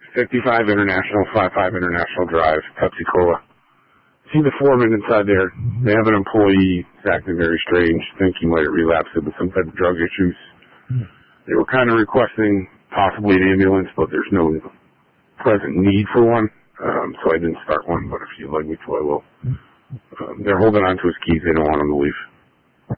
55 International, 55 International Drive, Pepsi Cola. See the foreman inside there. They have an employee who's acting very strange. Think he might have relapsed with some type of drug issues. They were kind of requesting possibly an ambulance, but there's no present need for one. So I didn't start one, but if you'd like me to, I will. They're holding on to his keys. They don't want him to leave.